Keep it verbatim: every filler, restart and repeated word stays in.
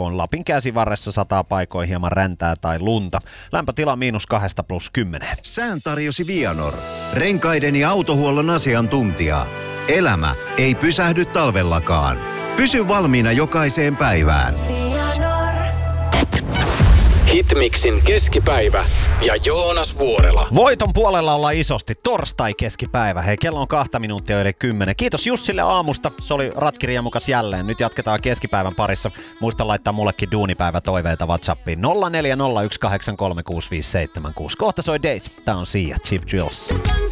aurinkoon. Lapin käsivarressa sataa paikoin hieman räntää tai lunta. Lämpötila miinus kahdesta plus kymmeneen. Sään tarjosi Vianor. Renkaiden ja autohuollon asiantuntija. Elämä ei pysähdy talvellakaan. Pysy valmiina jokaiseen päivään. Hitmixin keskipäivä ja Joonas Vuorela. Voiton puolella ollaan isosti. Torstai keskipäivä. Hei, kello on kahta minuuttia yli kymmenen. Kiitos Jussille aamusta. Se oli ratkiriemukas jälleen. Nyt jatketaan keskipäivän parissa. Muista laittaa mullekin duunipäivä toiveita WhatsAppiin. nolla neljä nolla yksi kahdeksan kolme kuusi viisi seitsemän kuusi. Kohta soi Days. Tää on Sia, Cheap Drills.